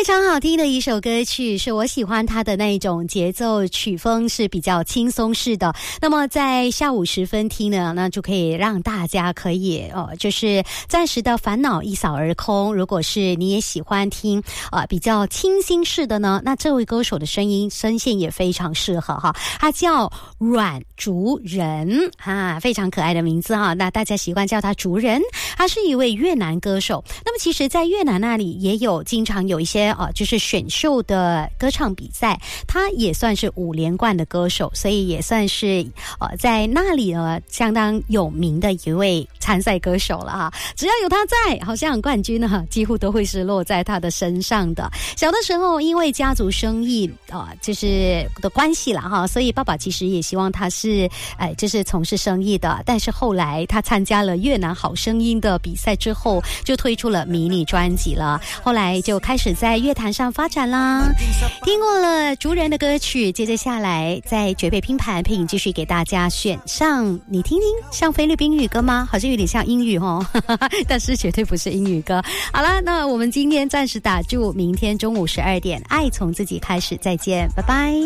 常好听的一首歌曲，是我喜欢它的那一种节奏曲风，是比较轻松式的。那么在下午时分听呢，那就可以让大家可以就是暂时的烦恼一扫而空。如果是你也喜欢听比较清新式的呢，那这位歌手的声线也非常适合哈。他叫阮竹人非常可爱的名字哈。那大家习惯叫他竹人。他是一位越南歌手。那么其实在越南那里也有经常有一些就是选秀的歌唱比赛，他也算是5连冠的歌手，所以也算是在那里呢相当有名的一位参赛歌手了哈。只要有他在，好像冠军呢几乎都会是落在他的身上的。小的时候因为家族生意就是的关系啦哈，所以爸爸其实也希望他是就是从事生意的。但是后来他参加了越南好声音的比赛之后，就推出了迷你专辑了，后来就开始在乐坛上发展啦。听过了竹人的歌曲，接着下来在绝配拼盘配音继续给大家选上，你听听像菲律宾语歌吗？好像有点像英语但是绝对不是英语歌。好了，那我们今天暂时打住，明天中午12点爱从自己开始，再见，拜拜。